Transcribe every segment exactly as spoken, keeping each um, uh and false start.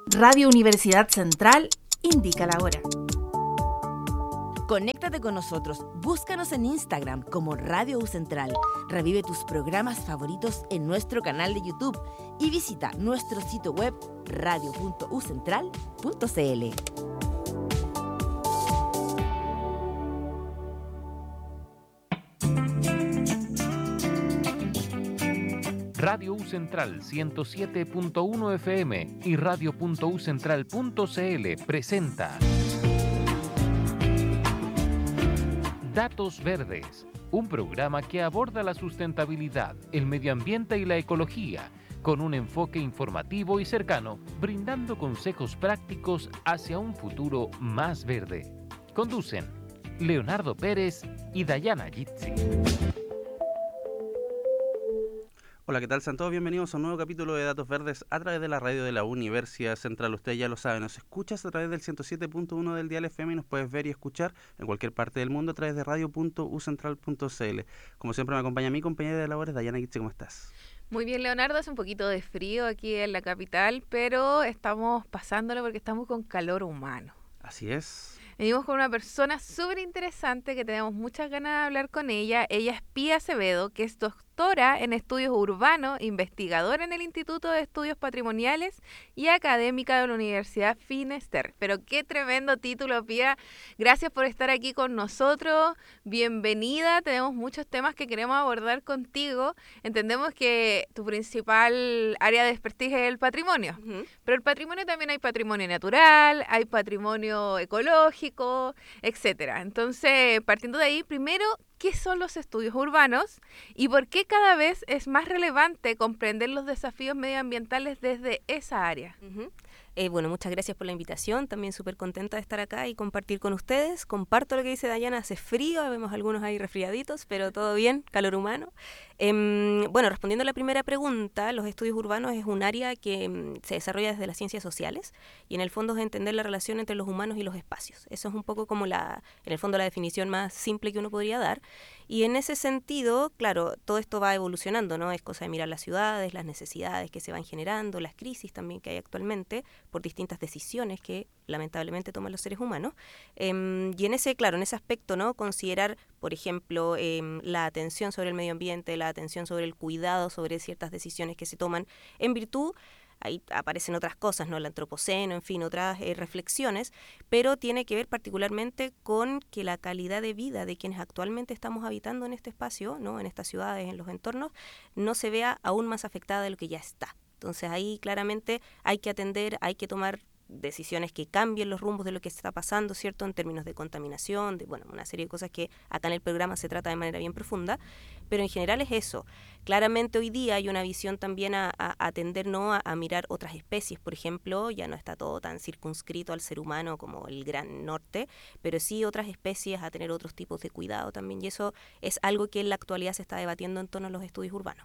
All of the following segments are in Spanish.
Radio Universidad Central indica la hora. Conéctate con nosotros, búscanos en Instagram como Radio U Central, revive tus programas favoritos en nuestro canal de YouTube y visita nuestro sitio web radio punto u central punto c l. Radio U Central ciento siete punto uno F M y radio punto u central punto c l presenta Datos Verdes, un programa que aborda la sustentabilidad, el medio ambiente y la ecología, con un enfoque informativo y cercano, brindando consejos prácticos hacia un futuro más verde. Conducen Leonardo Pérez y Dayana Yitzi. Hola, ¿qué tal? Sean todos bienvenidos a un nuevo capítulo de Datos Verdes a través de la radio de la Universidad Central. Ustedes ya lo saben, nos escuchas a través del ciento siete punto uno del dial F M y nos puedes ver y escuchar en cualquier parte del mundo a través de radio punto u central punto c l. Como siempre me acompaña mi compañera de labores, Dayana Guitze. ¿Cómo estás? Muy bien, Leonardo, hace un poquito de frío aquí en la capital, pero estamos pasándolo porque estamos con calor humano. Así es. Venimos con una persona súper interesante que tenemos muchas ganas de hablar con ella. Ella es Pía Acevedo, que es doctora en estudios urbanos, investigadora en el Instituto de Estudios Patrimoniales y académica de la Universidad Finisterre. Pero qué tremendo título, Pía. Gracias por estar aquí con nosotros. Bienvenida. Tenemos muchos temas que queremos abordar contigo. Entendemos que tu principal área de expertise es el patrimonio. Uh-huh. Pero el patrimonio también hay patrimonio natural, hay patrimonio ecológico, etcétera. Entonces, partiendo de ahí, primero, ¿qué son los estudios urbanos y por qué cada vez es más relevante comprender los desafíos medioambientales desde esa área? Uh-huh. Eh, bueno, muchas gracias por la invitación, también súper contenta de estar acá y compartir con ustedes. Comparto lo que dice Dayana, hace frío, vemos algunos ahí resfriaditos, pero todo bien, calor humano. Eh, bueno, respondiendo a la primera pregunta, los estudios urbanos es un área que um, se desarrolla desde las ciencias sociales y en el fondo es entender la relación entre los humanos y los espacios. Eso es un poco como la, en el fondo la definición más simple que uno podría dar. Y en ese sentido, claro, todo esto va evolucionando, ¿no? Es cosa de mirar las ciudades, las necesidades que se van generando, las crisis también que hay actualmente por distintas decisiones que lamentablemente toman los seres humanos. Eh, y en ese, claro, en ese aspecto, ¿no? Considerar, por ejemplo, eh, la atención sobre el medio ambiente, la atención sobre el cuidado, sobre ciertas decisiones que se toman en virtud. Ahí aparecen otras cosas, ¿no? El antropoceno, en fin, otras eh, reflexiones, pero tiene que ver particularmente con que la calidad de vida de quienes actualmente estamos habitando en este espacio, ¿no? En estas ciudades, en los entornos, no se vea aún más afectada de lo que ya está. Entonces ahí claramente hay que atender, hay que tomar decisiones que cambien los rumbos de lo que está pasando, ¿cierto? En términos de contaminación, de bueno, una serie de cosas que acá en el programa se trata de manera bien profunda, pero en general es eso. Claramente hoy día hay una visión también a, a atender, ¿no? A, a mirar otras especies, por ejemplo, ya no está todo tan circunscrito al ser humano como el gran norte, pero sí otras especies a tener otros tipos de cuidado también, y eso es algo que en la actualidad se está debatiendo en torno a los estudios urbanos.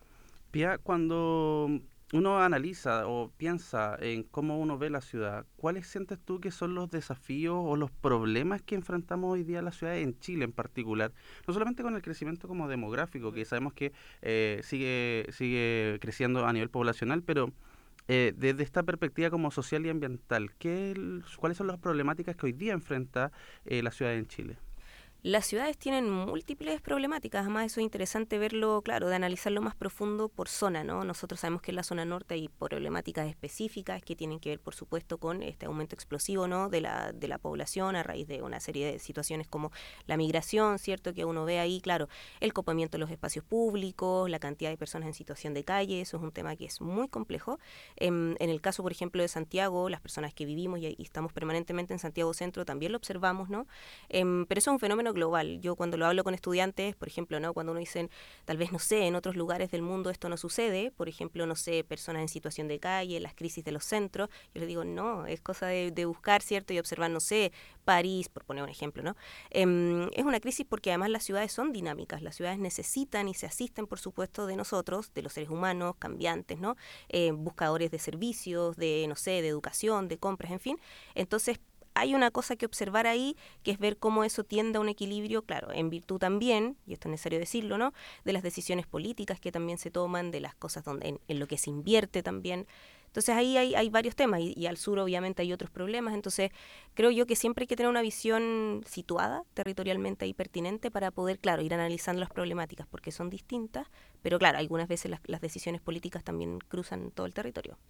Pía, cuando uno analiza o piensa en cómo uno ve la ciudad, ¿cuáles sientes tú que son los desafíos o los problemas que enfrentamos hoy día en la ciudad, en Chile en particular? No solamente con el crecimiento como demográfico, que sabemos que eh, sigue, sigue creciendo a nivel poblacional, pero eh, desde esta perspectiva como social y ambiental, ¿qué, ¿cuáles son las problemáticas que hoy día enfrenta eh, la ciudad en Chile? Las ciudades tienen múltiples problemáticas, además eso es interesante verlo, claro, de analizarlo más profundo por zona, ¿no? Nosotros sabemos que en la zona norte hay problemáticas específicas que tienen que ver, por supuesto, con este aumento explosivo, ¿no? de la de la población a raíz de una serie de situaciones como la migración, ¿cierto? Que uno ve ahí, claro, el copamiento de los espacios públicos, la cantidad de personas en situación de calle, eso es un tema que es muy complejo. En, en el caso, por ejemplo, de Santiago, las personas que vivimos y, y estamos permanentemente en Santiago Centro también lo observamos, ¿no? Eh, pero eso es un fenómeno global. Yo cuando lo hablo con estudiantes, por ejemplo, ¿no? Cuando uno dicen, tal vez, no sé, en otros lugares del mundo esto no sucede, por ejemplo, no sé, personas en situación de calle, las crisis de los centros, yo les digo, no, es cosa de, de buscar, ¿cierto? Y observar, no sé, París, por poner un ejemplo, ¿no? Eh, es una crisis porque además las ciudades son dinámicas, las ciudades necesitan y se asisten, por supuesto, de nosotros, de los seres humanos, cambiantes, ¿no? Eh, buscadores de servicios, de, no sé, de educación, de compras, en fin. Entonces, hay una cosa que observar ahí, que es ver cómo eso tiende a un equilibrio, claro, en virtud también, y esto es necesario decirlo, ¿no?, de las decisiones políticas que también se toman, de las cosas donde en, en lo que se invierte también, Entonces ahí hay, hay varios temas y, y al sur obviamente hay otros problemas. Entonces creo yo que siempre hay que tener una visión situada territorialmente y pertinente para poder, claro, ir analizando las problemáticas porque son distintas, pero claro, algunas veces las, las decisiones políticas también cruzan todo el territorio.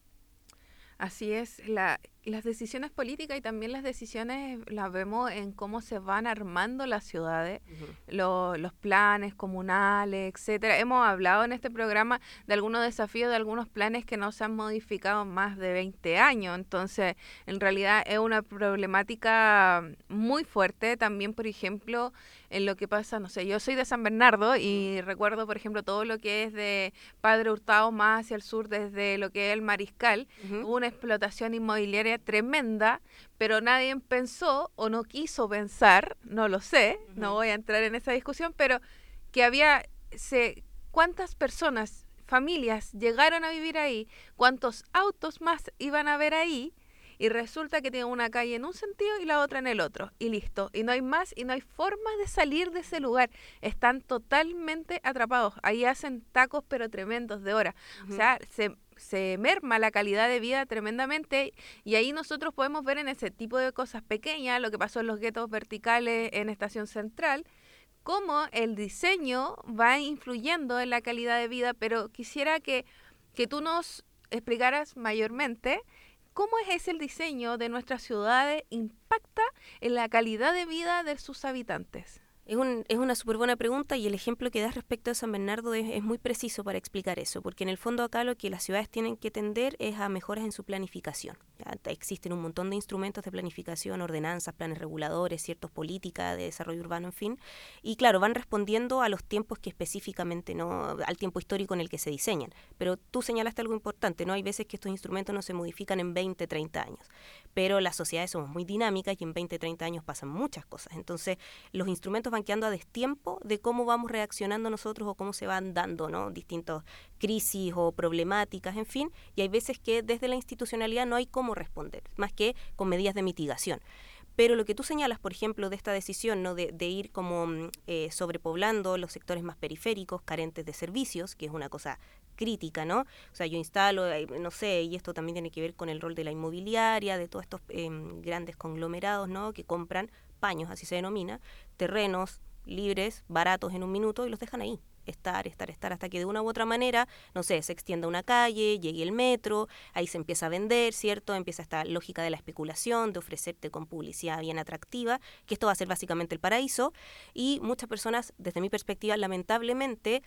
Así es, la, las decisiones políticas y también las decisiones las vemos en cómo se van armando las ciudades, uh-huh. lo, los planes comunales, etcétera. Hemos hablado en este programa de algunos desafíos, de algunos planes que no se han modificado más de veinte años, entonces en realidad es una problemática muy fuerte. También, por ejemplo, en lo que pasa, no sé, yo soy de San Bernardo y uh-huh. recuerdo, por ejemplo, todo lo que es de Padre Hurtado más hacia el sur, desde lo que es el Mariscal, uh-huh. hubo una explotación inmobiliaria tremenda, pero nadie pensó o no quiso pensar, no lo sé, uh-huh. no voy a entrar en esa discusión, pero que había, se, ¿cuántas personas, familias llegaron a vivir ahí? ¿Cuántos autos más iban a haber ahí? Y resulta que tienen una calle en un sentido y la otra en el otro, y listo, y no hay más, y no hay forma de salir de ese lugar, están totalmente atrapados, ahí hacen tacos pero tremendos de hora, uh-huh. o sea, se... se merma la calidad de vida tremendamente y ahí nosotros podemos ver en ese tipo de cosas pequeñas, lo que pasó en los guetos verticales en Estación Central, cómo el diseño va influyendo en la calidad de vida, pero quisiera que, que tú nos explicaras mayormente cómo es ese el diseño de nuestras ciudades impacta en la calidad de vida de sus habitantes. Es, un, es una súper buena pregunta y el ejemplo que das respecto a San Bernardo es, es muy preciso para explicar eso, porque en el fondo acá lo que las ciudades tienen que tender es a mejoras en su planificación. Ya, existen un montón de instrumentos de planificación, ordenanzas, planes reguladores, ciertas políticas de desarrollo urbano, en fin, y claro, van respondiendo a los tiempos que específicamente, no al tiempo histórico en el que se diseñan. Pero tú señalaste algo importante, ¿no? Hay veces que estos instrumentos no se modifican en veinte, treinta años, pero las sociedades somos muy dinámicas y en veinte, treinta años pasan muchas cosas. Entonces, los instrumentos van quedando a destiempo de cómo vamos reaccionando nosotros o cómo se van dando, ¿no? Distintas crisis o problemáticas, en fin, y hay veces que desde la institucionalidad no hay cómo responder, más que con medidas de mitigación. Pero lo que tú señalas, por ejemplo, de esta decisión, ¿no? de, de ir como eh, sobrepoblando los sectores más periféricos, carentes de servicios, que es una cosa crítica, ¿no? O sea, yo instalo, eh, no sé, y esto también tiene que ver con el rol de la inmobiliaria, de todos estos eh, grandes conglomerados, ¿no? Que compran paños, así se denomina, terrenos libres, baratos en un minuto y los dejan ahí, estar, estar, estar, hasta que de una u otra manera, no sé, se extienda una calle, llegue el metro, ahí se empieza a vender, ¿cierto? Empieza esta lógica de la especulación, de ofrecerte con publicidad bien atractiva, que esto va a ser básicamente el paraíso, y muchas personas, desde mi perspectiva, lamentablemente,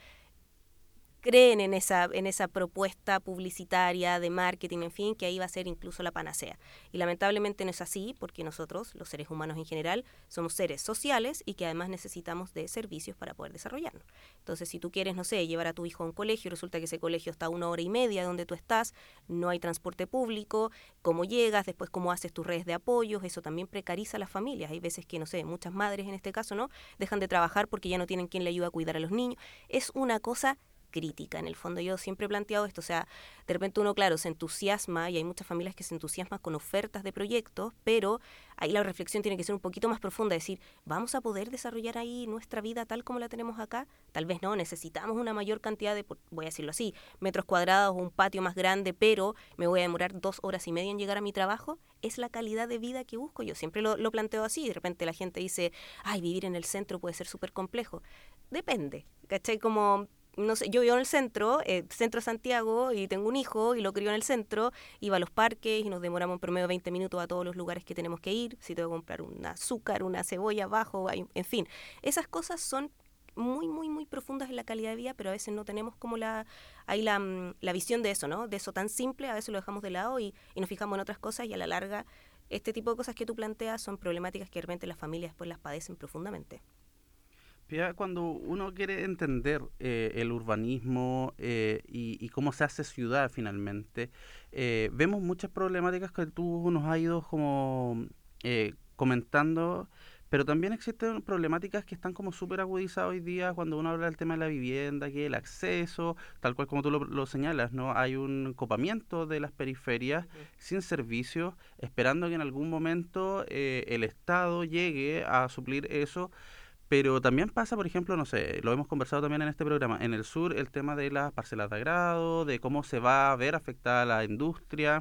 creen en esa, en esa propuesta publicitaria de marketing, en fin, que ahí va a ser incluso la panacea. Y lamentablemente no es así, porque nosotros, los seres humanos en general, somos seres sociales y que además necesitamos de servicios para poder desarrollarnos. Entonces, si tú quieres, no sé, llevar a tu hijo a un colegio, resulta que ese colegio está a una hora y media de donde tú estás, no hay transporte público, cómo llegas, después cómo haces tus redes de apoyos, eso también precariza a las familias. Hay veces que, no sé, muchas madres en este caso, ¿no?, dejan de trabajar porque ya no tienen quien le ayude a cuidar a los niños. Es una cosa crítica. En el fondo yo siempre he planteado esto, o sea, de repente uno, claro, se entusiasma y hay muchas familias que se entusiasman con ofertas de proyectos, pero ahí la reflexión tiene que ser un poquito más profunda, decir, ¿vamos a poder desarrollar ahí nuestra vida tal como la tenemos acá? Tal vez no, necesitamos una mayor cantidad de, voy a decirlo así, metros cuadrados o un patio más grande, pero me voy a demorar dos horas y media en llegar a mi trabajo. Es la calidad de vida que busco. Yo siempre lo, lo planteo así. De repente la gente dice, ay, vivir en el centro puede ser súper complejo. Depende, ¿cachai? Como... no sé, yo vivo en el centro, eh, centro de Santiago, y tengo un hijo y lo crío en el centro, iba a los parques y nos demoramos en promedio veinte minutos a todos los lugares que tenemos que ir, si tengo que comprar un azúcar, una cebolla abajo, en fin, esas cosas son muy, muy, muy profundas en la calidad de vida, pero a veces no tenemos como la, ahí la, la visión de eso, ¿no? De eso tan simple, a veces lo dejamos de lado y, y nos fijamos en otras cosas, y a la larga este tipo de cosas que tú planteas son problemáticas que de repente las familias después las padecen profundamente. Cuando uno quiere entender eh, el urbanismo eh, y, y cómo se hace ciudad finalmente, eh, vemos muchas problemáticas que tú nos has ido como eh, comentando, pero también existen problemáticas que están como súper agudizadas hoy día cuando uno habla del tema de la vivienda, que es el acceso, tal cual como tú lo, lo señalas, ¿no? Hay un copamiento de las periferias uh-huh. sin servicios, esperando que en algún momento eh, el Estado llegue a suplir eso. Pero también pasa, por ejemplo, no sé, lo hemos conversado también en este programa, en el sur el tema de las parcelas de agrado, de cómo se va a ver afectada la industria,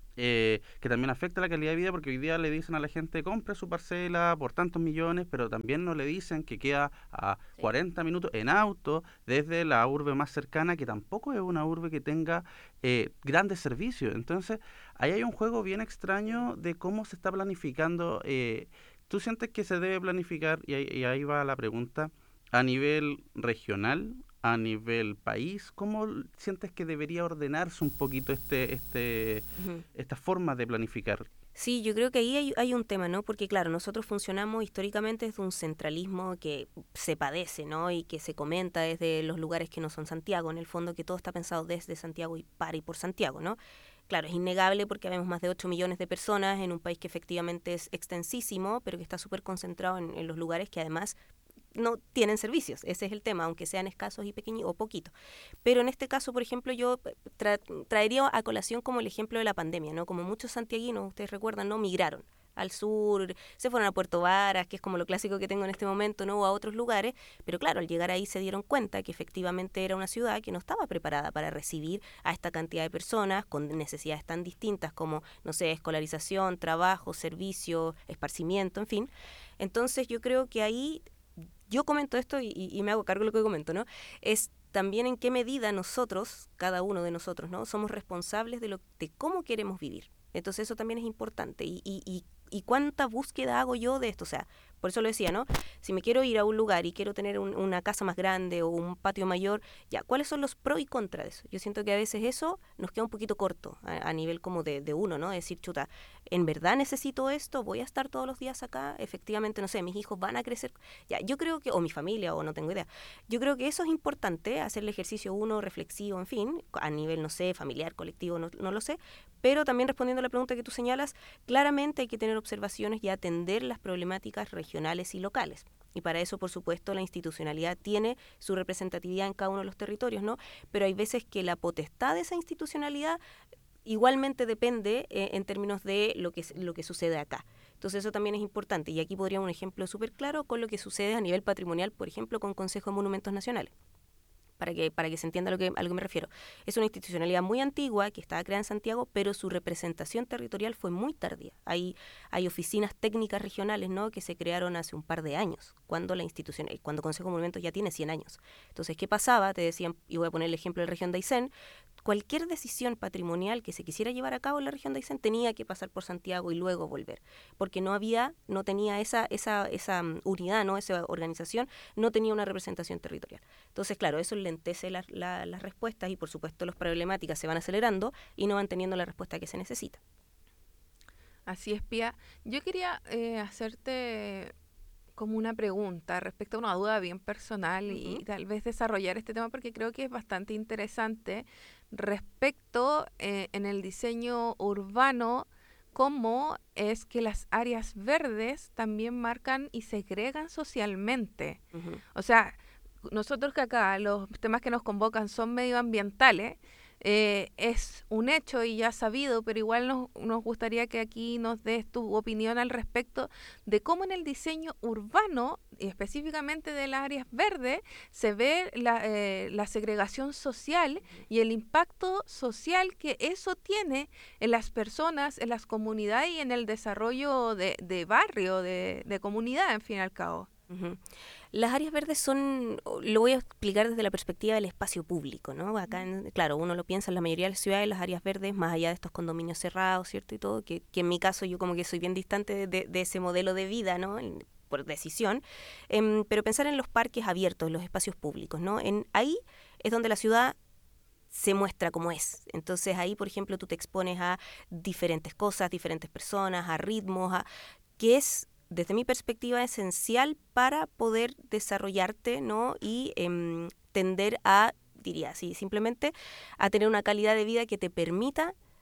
eh, que también afecta la calidad de vida, porque hoy día le dicen a la gente compre su parcela por tantos millones, pero también no le dicen que queda a Sí. cuarenta minutos en auto desde la urbe más cercana, que tampoco es una urbe que tenga eh, grandes servicios. Entonces, ahí hay un juego bien extraño de cómo se está planificando. Eh, ¿tú sientes que se debe planificar, y ahí, y ahí va la pregunta, a nivel regional, a nivel país? ¿Cómo l- sientes que debería ordenarse un poquito este, este, Ujú. esta forma de planificar? Sí, yo creo que ahí hay, hay un tema, ¿no? Porque claro, nosotros funcionamos históricamente desde un centralismo que se padece, ¿no? Y que se comenta desde los lugares que no son Santiago, en el fondo que todo está pensado desde Santiago y para y por Santiago, ¿no? Claro, es innegable porque habemos más de ocho millones de personas en un país que efectivamente es extensísimo, pero que está súper concentrado en, en los lugares que además no tienen servicios. Ese es el tema, aunque sean escasos y pequeños o poquitos. Pero en este caso, por ejemplo, yo tra- traería a colación como el ejemplo de la pandemia, ¿no? Como muchos santiaguinos, ustedes recuerdan, ¿no? Migraron al sur, se fueron a Puerto Varas, que es como lo clásico que tengo en este momento, ¿no? O a otros lugares, pero claro, al llegar ahí se dieron cuenta que efectivamente era una ciudad que no estaba preparada para recibir a esta cantidad de personas con necesidades tan distintas como, no sé, escolarización, trabajo, servicio, esparcimiento, en fin. Entonces yo creo que ahí yo comento esto y, y me hago cargo de lo que comento, ¿no? Es también en qué medida nosotros, cada uno de nosotros, ¿no? Somos responsables de, lo, de cómo queremos vivir. Entonces eso también es importante. Y, y, y, y cuánta búsqueda hago yo de esto. O sea, por eso lo decía, ¿no? Si me quiero ir a un lugar y quiero tener un, una casa más grande o un patio mayor, ya, ¿cuáles son los pros y contras de eso? Yo siento que a veces eso nos queda un poquito corto a, a nivel como de, de uno, ¿no? Decir, chuta, ¿en verdad necesito esto? ¿Voy a estar todos los días acá? Efectivamente, no sé, mis hijos van a crecer. Ya, yo creo que, o mi familia, o no tengo idea. Yo creo que eso es importante, hacer el ejercicio uno, reflexivo, en fin, a nivel, no sé, familiar, colectivo, no, no lo sé. Pero también respondiendo a la pregunta que tú señalas, claramente hay que tener observaciones y atender las problemáticas regionales y locales. Y para eso, por supuesto, la institucionalidad tiene su representatividad en cada uno de los territorios, ¿no? Pero hay veces que la potestad de esa institucionalidad igualmente depende eh, en términos de lo que, lo que sucede acá. Entonces eso también es importante. Y aquí podría un ejemplo súper claro con lo que sucede a nivel patrimonial, por ejemplo, con Consejo de Monumentos Nacionales. Para que, para que se entienda a lo que, a lo que me refiero. Es una institucionalidad muy antigua que estaba creada en Santiago, pero su representación territorial fue muy tardía. Hay, hay oficinas técnicas regionales, ¿no?, que se crearon hace un par de años, cuando la institución, cuando Consejo de Monumentos ya tiene cien años. Entonces, ¿qué pasaba? Te decían, y voy a poner el ejemplo de la región de Aysén, cualquier decisión patrimonial que se quisiera llevar a cabo en la región de Aysén tenía que pasar por Santiago y luego volver, porque no había, no tenía esa, esa, esa unidad, ¿no?, esa organización, no tenía una representación territorial. Entonces, claro, eso lentece la, la, las respuestas y, por supuesto, las problemáticas se van acelerando y no van teniendo la respuesta que se necesita. Así es, Pía. Yo quería eh, hacerte como una pregunta respecto a una duda bien personal uh-huh. y tal vez desarrollar este tema porque creo que es bastante interesante respecto eh, en el diseño urbano, cómo es que las áreas verdes también marcan y segregan socialmente. Uh-huh. O sea, nosotros que acá los temas que nos convocan son medioambientales, eh, es un hecho y ya sabido, pero igual nos, nos gustaría que aquí nos des tu opinión al respecto de cómo en el diseño urbano, y específicamente de las áreas verdes, se ve la, eh, la segregación social y el impacto social que eso tiene en las personas, en las comunidades y en el desarrollo de, de barrio, de, de comunidad, en fin y al cabo. Uh-huh. Las áreas verdes son, lo voy a explicar desde la perspectiva del espacio público, ¿no? Acá, en, claro, uno lo piensa en la mayoría de las ciudades, las áreas verdes, más allá de estos condominios cerrados, ¿cierto? Y todo, que, que en mi caso yo como que soy bien distante de, de, de ese modelo de vida, ¿no?, por decisión, eh, pero pensar en los parques abiertos, los espacios públicos, ¿no? En, ahí es donde la ciudad se muestra como es. Entonces ahí, por ejemplo, tú te expones a diferentes cosas, diferentes personas, a ritmos, a que es, desde mi perspectiva, esencial para poder desarrollarte, ¿no?, y eh, tender a, diría así, simplemente a tener una calidad de vida que te permita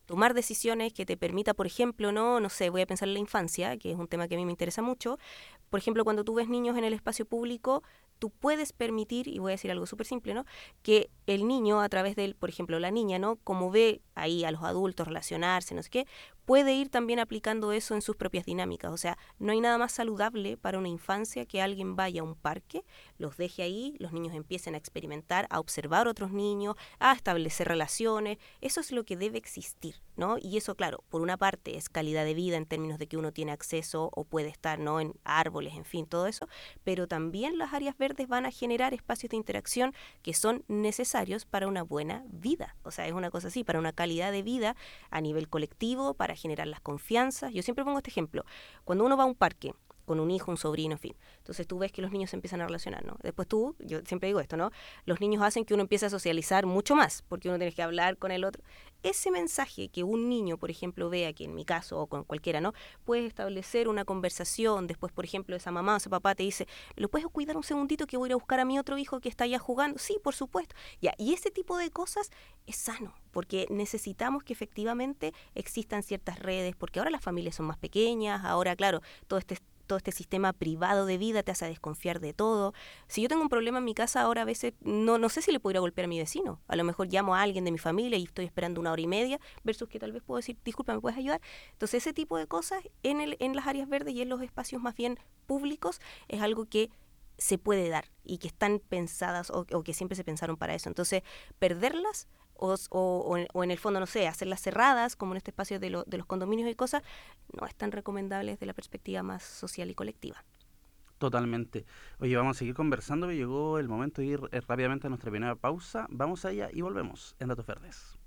tomar decisiones que te permita, por ejemplo, no, no sé, voy a pensar en la infancia, que es un tema que a mí me interesa mucho. Por ejemplo, cuando tú ves niños en el espacio público, tú puedes permitir, y voy a decir algo súper simple, ¿no? Que el niño, a través del, por ejemplo, la niña, ¿no? Como ve ahí a los adultos relacionarse, no sé qué, puede ir también aplicando eso en sus propias dinámicas. O sea, no hay nada más saludable para una infancia que alguien vaya a un parque, los deje ahí, los niños empiecen a experimentar, a observar otros niños, a establecer relaciones. Eso es lo que debe existir, ¿no? Y eso, claro, por una parte es calidad de vida en términos de que uno tiene acceso o puede estar, ¿no? En árboles, en fin, todo eso, pero también las áreas verdes van a generar espacios de interacción que son necesarios para una buena vida. O sea, es una cosa así, para una calidad de vida a nivel colectivo, para generar las confianzas. Yo siempre pongo este ejemplo. Cuando uno va a un parque con un hijo, un sobrino, en fin. Entonces tú ves que los niños se empiezan a relacionar, ¿no? Después tú, yo siempre digo esto, ¿no? Los niños hacen que uno empiece a socializar mucho más, porque uno tiene que hablar con el otro. Ese mensaje que un niño, por ejemplo, ve aquí en mi caso o con cualquiera, ¿no? Puedes establecer una conversación. Después, por ejemplo, esa mamá o ese papá te dice, ¿lo puedes cuidar un segundito que voy a ir a buscar a mi otro hijo que está allá jugando? Sí, por supuesto. Ya, y ese tipo de cosas es sano, porque necesitamos que efectivamente existan ciertas redes, porque ahora las familias son más pequeñas, ahora, claro, todo este todo este sistema privado de vida te hace desconfiar de todo. Si yo tengo un problema en mi casa, ahora a veces no, no sé si le puedo ir a golpear a mi vecino. A lo mejor llamo a alguien de mi familia y estoy esperando una hora y media, versus que tal vez puedo decir, disculpa, ¿me puedes ayudar? Entonces ese tipo de cosas en, el, en las áreas verdes y en los espacios más bien públicos es algo que se puede dar y que están pensadas o, o que siempre se pensaron para eso. Entonces, perderlas o, o, o en el fondo, no sé, hacerlas cerradas, como en este espacio de, lo, de los condominios y cosas, no es tan recomendable desde la perspectiva más social y colectiva. Totalmente. Oye, vamos a seguir conversando, pero llegó el momento de ir eh, rápidamente a nuestra primera pausa. Vamos allá y volvemos en Datos Verdes.